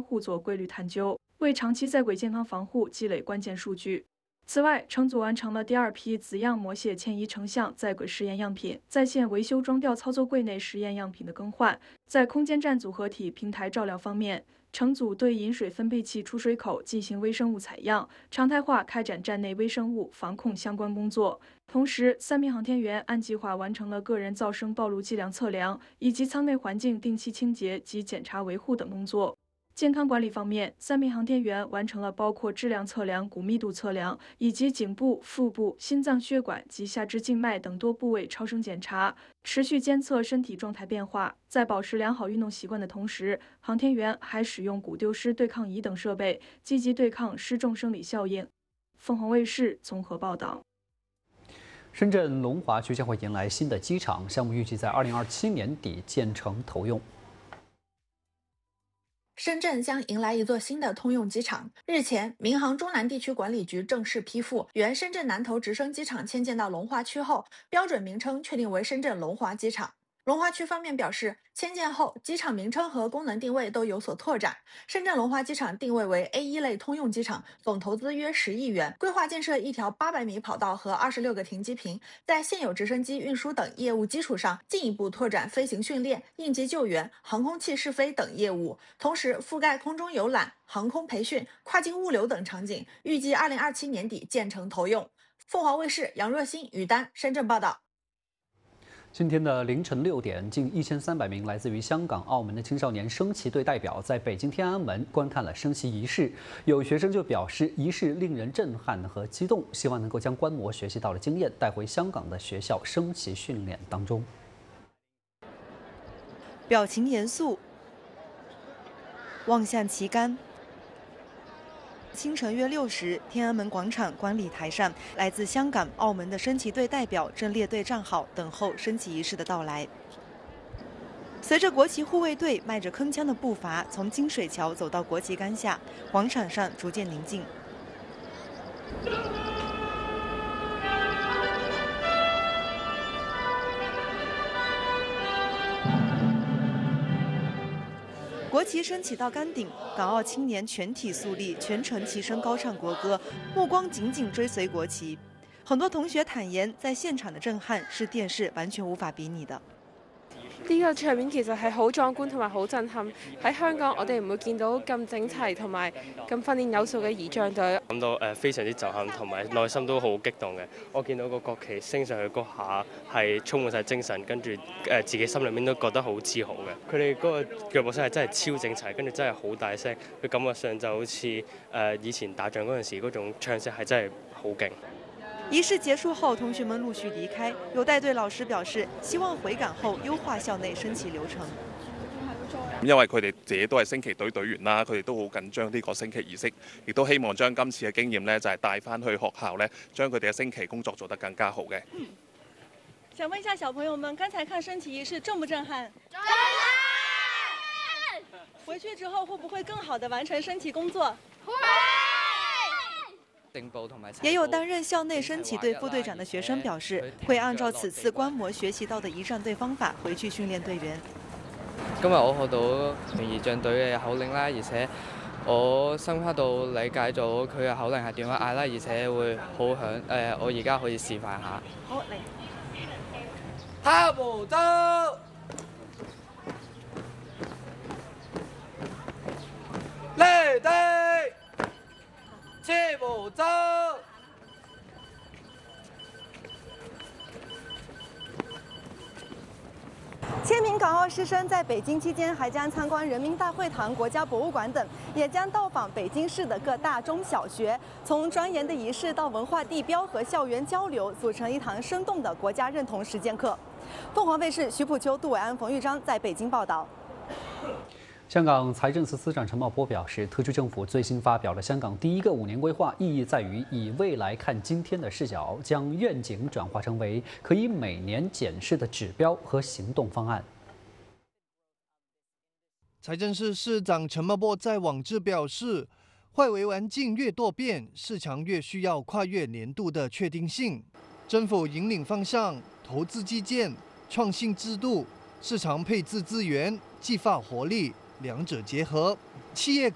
户做规律探究，为长期在轨健康防护积累关键数据。此外，乘组完成了第2批子样模蟹迁移成像在轨试验样品，在线维修装吊操作柜内实验样品的更换。在空间站组合体平台照料方面，乘组对饮水分配器出水口进行微生物采样，常态化开展站内微生物防控相关工作。同时，3名航天员按计划完成了个人噪声暴露剂量测量，以及舱内环境定期清洁及检查维护等工作。健康管理方面，3名航天员完成了包括质量测量、骨密度测量，以及颈部、腹部、心脏血管及下肢静脉等多部位超声检查，持续监测身体状态变化。在保持良好运动习惯的同时，航天员还使用骨丢失对抗仪等设备，积极对抗失重生理效应。凤凰卫视综合报道。 深圳龙华区将会迎来新的机场，项目预计在2027年底建成投用。 深圳将迎来一座新的通用机场。日前，民航中南地区管理局正式批复，原深圳南头直升机场迁建到龙华区后，标准名称确定为深圳龙华机场。龙华区方面表示，迁建后机场名称和功能定位都有所拓展。深圳龙华机场定位为 A1 类通用机场，总投资约10亿元，规划建设一条800米跑道和26个停机坪，在现有直升机运输等业务基础上，进一步拓展飞行训练、应急救援、航空器试飞等业务，同时覆盖空中游览、航空培训、跨境物流等场景，预计2027年底建成投用。凤凰卫视杨若欣、于丹深圳报道。 今天的凌晨6点，近1300名来自于香港、澳门的青少年升旗队代表在北京天安门观看了升旗仪式。有学生就表示，仪式令人震撼和激动，希望能够将观摩学习到的经验带回香港的学校升旗训练当中。 表情严肃，望向旗杆。清晨约6时，天安门广场观礼台上，来自香港、澳门的升旗队代表正列队站好，等候升旗仪式的到来。随着国旗护卫队迈着铿锵的步伐从金水桥走到国旗杆下，广场上逐渐宁静。国旗升起到杆顶，港澳青年全体肃立，全程齐声高唱国歌，目光紧紧追随国旗。很多同學坦言，在現場的震撼是電視完全無法比擬的。 呢個場面其實係好壯觀同埋好震撼。喺香港，我哋唔會見到咁整齊同埋咁訓練有素嘅儀仗隊。 感到非常之震撼，同埋內心都好激動嘅。我見到個國旗升上去嗰下係充滿晒精神，跟住自己心裏面都覺得好自豪嘅。佢哋嗰個腳步聲係真係超整齊，跟住真係好大聲，佢感覺上就好似以前打仗嗰陣時嗰種唱聲係真係好勁。 儀式結束後，同學們陸續離開。有帶隊老師表示，希望回港後優化校內升旗流程。 因為佢哋自己都係升旗隊隊員啦，佢哋都好緊張呢個升旗儀式，亦都希望將今次嘅經驗呢，就係帶翻去學校呢，將佢哋嘅升旗工作做得更加好嘅。 想問一下小朋友們，剛才看升旗儀式震不震撼？震撼！回去之後會不會更好地完成升旗工作？會。 也有擔任校內升旗隊副隊長的學生表示，會按照此次觀摩學習到的儀仗隊方法回去訓練隊員。 今日我學到儀仗隊嘅口令啦，而且我深刻到理解咗佢嘅口令係點樣嗌啦，而且會好響。我而家可以示範下。 好嚟。 踏步走。嚟隊。切步走。 千名港澳師生在北京期間，還將參觀人民大會堂、國家博物館等，也將到訪北京市的各大中小學，從莊嚴的儀式到文化地標和校園交流，組成一堂生動的國家認同實踐課。鳳凰衛視徐普秋、杜偉安、馮玉章在北京報道。 香港財政司司長陳茂波表示，特區政府最新發表了香港第一個5年規劃，意義在於以未來看今天的視角，將願景轉化成為可以每年檢視的指標和行動方案。 財政司司長陳茂波在網誌表示，外圍環境越多變，市場越需要跨越年度的確定性。政府引領方向，投資基建、創新制度、市場配置資源、激發活力。兩者結合，企業